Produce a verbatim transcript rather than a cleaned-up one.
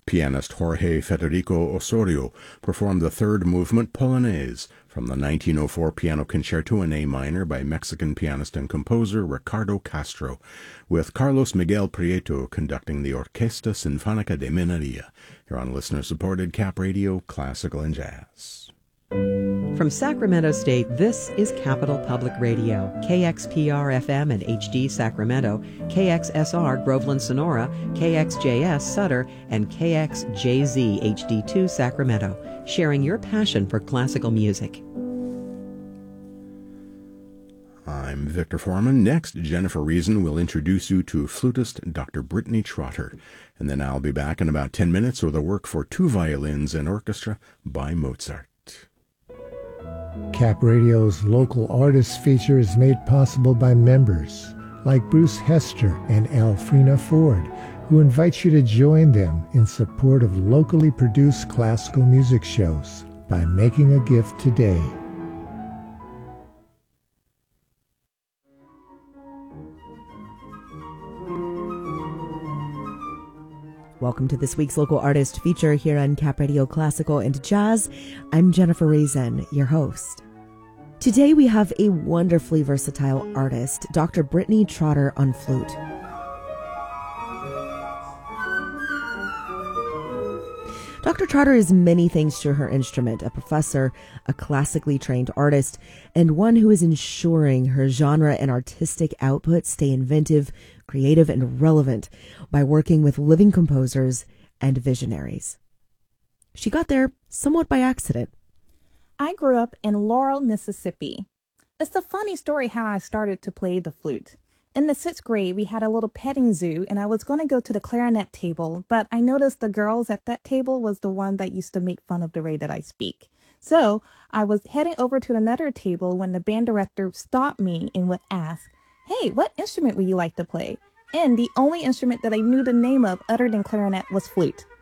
Pianist Jorge Federico Osorio performed the third movement Polonaise from the nineteen oh four Piano Concerto in A minor by Mexican pianist and composer Ricardo Castro, with Carlos Miguel Prieto conducting the Orquesta Sinfónica de Minería. Here on listener-supported Cap Radio, Classical and Jazz. From Sacramento State, this is Capital Public Radio, K X P R F M and H D Sacramento, K X S R Groveland Sonora, K X J S Sutter, and K X J Z H D two Sacramento, sharing your passion for classical music. I'm Victor Foreman. Next, Jennifer Reason will introduce you to flutist Doctor Brittany Trotter, and then I'll be back in about ten minutes with a work for two violins and orchestra by Mozart. Cap Radio's local artist feature is made possible by members like Bruce Hester and Alfrena Ford, who invite you to join them in support of locally produced classical music shows by making a gift today. Welcome to this week's local artist feature here on Cap Radio Classical and Jazz. I'm Jennifer Reason, your host. Today we have a wonderfully versatile artist, Doctor Brittany Trotter on flute. Doctor Trotter is many things to her instrument, a professor, a classically trained artist, and one who is ensuring her genre and artistic output stay inventive, creative, and relevant by working with living composers and visionaries. She got there somewhat by accident. I grew up in Laurel, Mississippi. It's a funny story how I started to play the flute. In the sixth grade, we had a little petting zoo, and I was going to go to the clarinet table, but I noticed the girls at that table was the one that used to make fun of the way that I speak. So I was heading over to another table when the band director stopped me and would ask, "Hey, what instrument would you like to play?" And the only instrument that I knew the name of other than clarinet was flute.